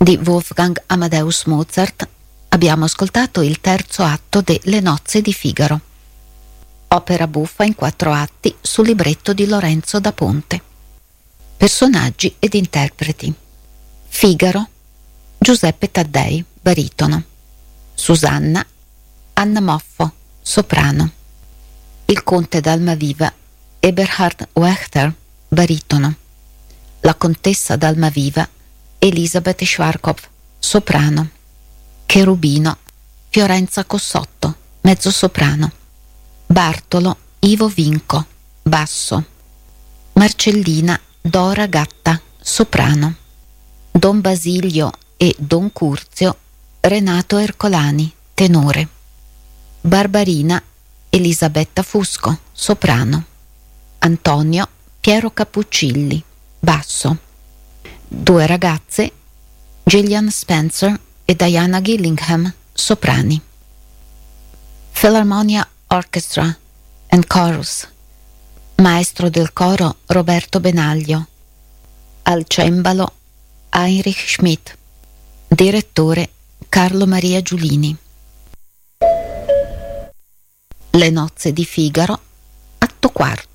di Wolfgang Amadeus Mozart abbiamo ascoltato il terzo atto de Le nozze di Figaro, opera buffa in 4 atti su libretto di Lorenzo da Ponte. Personaggi ed interpreti: Figaro, Giuseppe Taddei, baritono; Susanna, Anna Moffo, soprano; il conte d'Almaviva, Eberhard Wachter, baritono; la contessa d'Almaviva, Elisabeth Schwarzkopf, soprano; Cherubino, Fiorenza Cossotto, mezzosoprano; Bartolo, Ivo Vinco, basso; Marcellina, Dora Gatta, soprano; Don Basilio e Don Curzio, Renato Ercolani, tenore; Barbarina, Elisabetta Fusco, soprano; Antonio, Piero Cappuccilli, basso; 2 ragazze, Gillian Spencer e Diana Gillingham, soprani. Philharmonia Orchestra and Chorus, maestro del coro Roberto Benaglio, al cembalo Heinrich Schmidt, direttore Carlo Maria Giulini. Le nozze di Figaro, atto quarto.